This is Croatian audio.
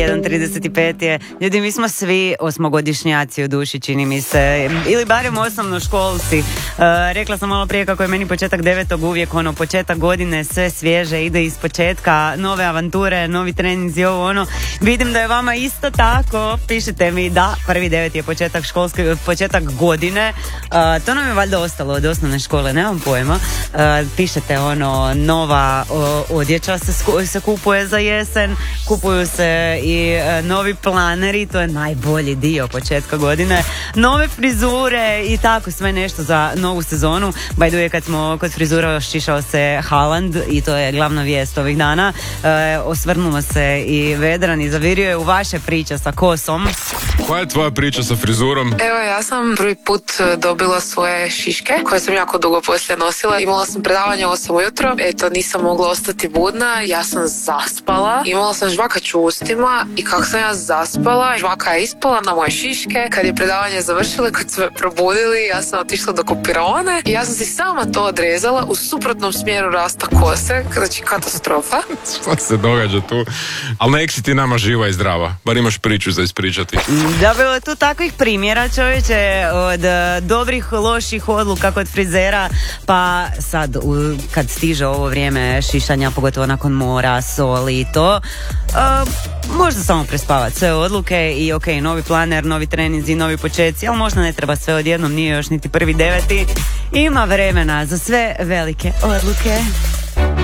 31.35 je. Ljudi, mi smo svi osmogodišnjaci u duši, čini mi se, ili barem osnovnoškolci. Rekla sam malo prije kako je meni početak 9. uvijek početak godine, sve svježe, ide iz početka, nove avanture, novi treninzi, Vidim da je vama isto tako. Pišite mi da 1.9. je početak godine. To nam je valjda ostalo od osnovne škole, nemam pojma. Pišete nova odjeća se kupuje za jesen, kupuju se i novi planeri, to je najbolji dio početka godine, nove frizure i tako sve nešto za novu sezonu. By the way, kad smo kod frizura šišao se Haaland i to je glavna vijest ovih dana. Osvrnuo se i Vedran i zavirio je u vaše priče sa kosom. Koja je tvoja priča sa frizurom? Evo, ja sam prvi put dobila svoje šiške koje sam jako dugo poslije nosila. Imala sam predavanje 8 ujutro, nisam mogla ostati budna, ja sam zaspala. Imala sam žvakač u ustima i kako sam ja zaspala, žvaka je ispala na moje šiške. Kad je predavanje završilo, kad su me probudili, ja sam otišla do kopirone i ja sam si sama to odrezala u suprotnom smjeru rasta kose, znači katastrofa. Šta se događa tu? Ali nek si ti nama živa i zdrava, bar imaš priču za ispričati. Da, bilo tu takvih primjera, čovječe, od dobrih, loših odluka kod frizera, pa sad kad stiže ovo vrijeme šišanja, pogotovo nakon mora, soli i to, možda samo prespavati sve odluke i novi planer, novi treninzi, novi početci, ali možda ne treba sve odjednom, nije još niti 1.9. Ima vremena za sve velike odluke.